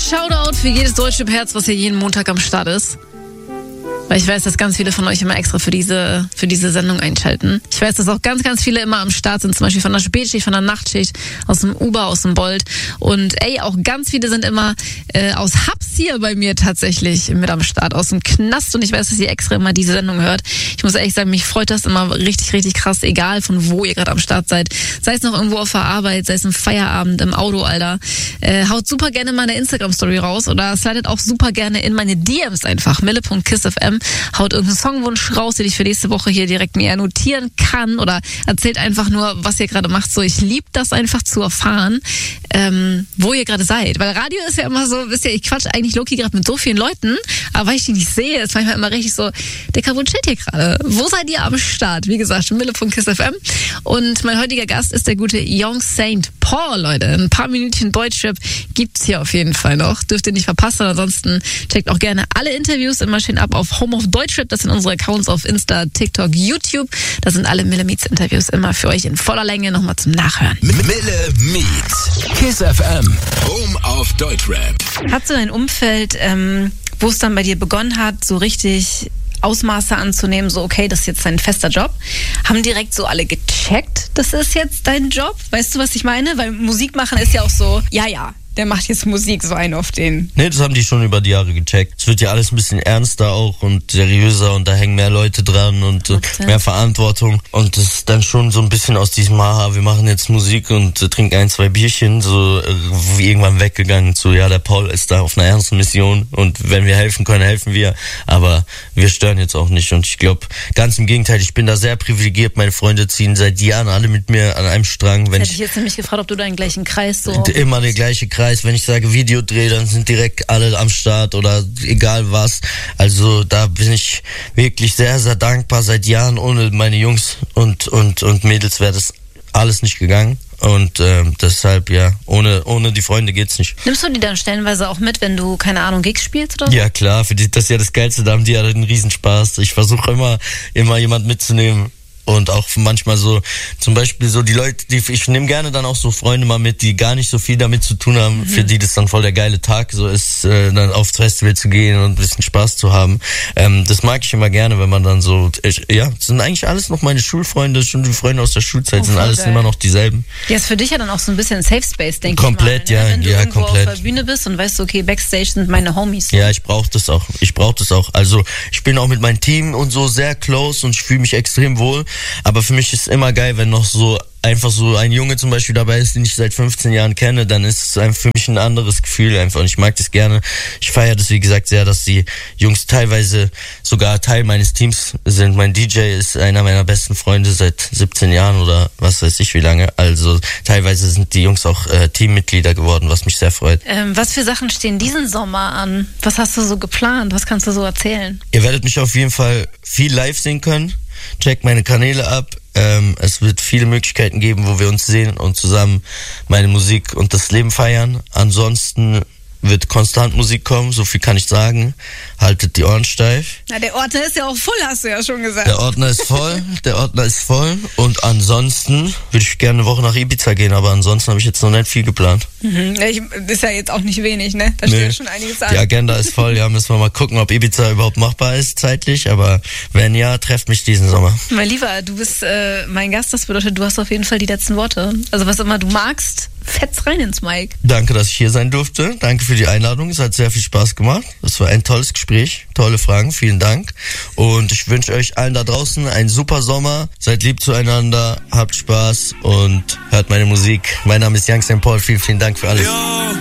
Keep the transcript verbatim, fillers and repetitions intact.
Shoutout für jedes Deutschrap-Herz, was hier jeden Montag am Start ist. Weil ich weiß, dass ganz viele von euch immer extra für diese, für diese Sendung einschalten. Ich weiß, dass auch ganz, ganz viele immer am Start sind, zum Beispiel von der Spätschicht, von der Nachtschicht, aus dem Uber, aus dem Bolt. Und ey, auch ganz viele sind immer äh, aus Hubs hier bei mir tatsächlich mit am Start, aus dem Knast. Und ich weiß, dass ihr extra immer diese Sendung hört. Ich muss ehrlich sagen, mich freut das immer richtig, richtig krass, egal von wo ihr gerade am Start seid. Sei es noch irgendwo auf der Arbeit, sei es im Feierabend, im Auto, Alter. Äh, haut super gerne meine Instagram-Story raus oder slidet auch super gerne in meine D Ms einfach. mille punkt kiss punkt f m. Haut irgendeinen Songwunsch raus, den ich für nächste Woche hier direkt mir notieren kann oder erzählt einfach nur, was ihr gerade macht. So, ich liebe das einfach zu erfahren, ähm, wo ihr gerade seid. Weil Radio ist ja immer so, wisst ihr, ich quatsch eigentlich Loki gerade mit so vielen Leuten, aber weil ich die nicht sehe, ist manchmal immer richtig so, Dicker, wo chillt ihr gerade? Wo seid ihr am Start? Wie gesagt, mille punkt kiss punkt f m. Und mein heutiger Gast ist der gute Young Saint Paul, Leute. Ein paar Minütchen Deutschrap gibt's hier auf jeden Fall noch. Dürft ihr nicht verpassen. Ansonsten checkt auch gerne alle Interviews immer schön ab auf Home of Deutschrap. Das sind unsere Accounts auf Insta, TikTok, YouTube. Das sind alle Mille Meets Interviews immer für euch in voller Länge nochmal zum Nachhören. Mille Meets, Kiss F M, Home of Deutschrap. Hat so ein Umfeld, ähm, wo es dann bei dir begonnen hat, so richtig Ausmaße anzunehmen, so okay, das ist jetzt dein fester Job. Haben direkt so alle gecheckt, das ist jetzt dein Job? Weißt du, was ich meine? Weil Musik machen ist ja auch so, ja, ja, der macht jetzt Musik, so einen auf den. Nee, das haben die schon über die Jahre gecheckt. Es wird ja alles ein bisschen ernster auch und seriöser und da hängen mehr Leute dran und okay. mehr Verantwortung. Und das ist dann schon so ein bisschen aus diesem, haha, wir machen jetzt Musik und äh, trinken ein, zwei Bierchen, so äh, irgendwann weggegangen zu, ja, der Paul ist da auf einer ernsten Mission und wenn wir helfen können, helfen wir. Aber wir stören jetzt auch nicht und ich glaube, ganz im Gegenteil, ich bin da sehr privilegiert. Meine Freunde ziehen seit Jahren alle mit mir an einem Strang. Wenn Hätte ich jetzt nämlich gefragt, ob du da den gleichen Kreis so... Immer der gleiche Kreis. Wenn ich sage Videodreh, dann sind direkt alle am Start oder egal was. Also da bin ich wirklich sehr, sehr dankbar. Seit Jahren ohne meine Jungs und und und Mädels wäre das alles nicht gegangen. Und äh, deshalb, ja, ohne ohne die Freunde geht's nicht. Nimmst du die dann stellenweise auch mit, wenn du, keine Ahnung, Gigs spielst oder so? Ja, klar, für die, das ist ja das Geilste, da haben die ja einen Riesenspaß. Ich versuche immer, immer jemand mitzunehmen. Und auch manchmal so, zum Beispiel so die Leute, die ich nehme gerne dann auch so Freunde mal mit, die gar nicht so viel damit zu tun haben, mhm. für die das dann voll der geile Tag so ist, äh, dann aufs Festival zu gehen und ein bisschen Spaß zu haben. Ähm, das mag ich immer gerne, wenn man dann so, ich, ja, das sind eigentlich alles noch meine Schulfreunde, schon die Freunde aus der Schulzeit, oh, sind alles geil. Immer noch dieselben. Ja, ist für dich ja dann auch so ein bisschen ein Safe Space, denke ich mal. Komplett, ja, wenn du ja, irgendwo komplett. auf der Bühne bist und weißt, okay, Backstage sind meine Homies. So. Ja, ich brauche das auch, ich brauche das auch. Also ich bin auch mit meinem Team und so sehr close und ich fühle mich extrem wohl, aber für mich ist immer geil, wenn noch so einfach so ein Junge zum Beispiel dabei ist, den ich seit fünfzehn Jahren kenne, dann ist es für mich ein anderes Gefühl einfach und ich mag das gerne. Ich feiere das, wie gesagt, sehr, dass die Jungs teilweise sogar Teil meines Teams sind. Mein D J ist einer meiner besten Freunde seit siebzehn Jahren oder was weiß ich wie lange. Also teilweise sind die Jungs auch äh, Teammitglieder geworden, was mich sehr freut. Ähm, was für Sachen stehen diesen Sommer an? Was hast du so geplant? Was kannst du so erzählen? Ihr werdet mich auf jeden Fall viel live sehen können. Checkt meine Kanäle ab. Ähm, es wird viele Möglichkeiten geben, wo wir uns sehen und zusammen meine Musik und das Leben feiern. Ansonsten wird konstant Musik kommen, so viel kann ich sagen. Haltet die Ohren steif. Na, der Ordner ist ja auch voll, hast du ja schon gesagt. Der Ordner ist voll, der Ordner ist voll. Und ansonsten würde ich gerne eine Woche nach Ibiza gehen, aber ansonsten habe ich jetzt noch nicht viel geplant. Mhm. Ich, ist ja jetzt auch nicht wenig, ne? Da steht ja schon einiges an. Die Agenda ist voll, ja, müssen wir mal gucken, ob Ibiza überhaupt machbar ist zeitlich, aber wenn ja, trefft mich diesen Sommer. Mein Lieber, du bist äh, mein Gast, das bedeutet, du hast auf jeden Fall die letzten Worte. Also was immer du magst, fetz rein ins Mic. Danke, dass ich hier sein durfte. Danke für die Einladung. Es hat sehr viel Spaß gemacht. Es war ein tolles Gespräch. Tolle Fragen. Vielen Dank. Und ich wünsche euch allen da draußen einen super Sommer. Seid lieb zueinander. Habt Spaß und hört meine Musik. Mein Name ist Young Saint Paul. Vielen, vielen Dank für alles.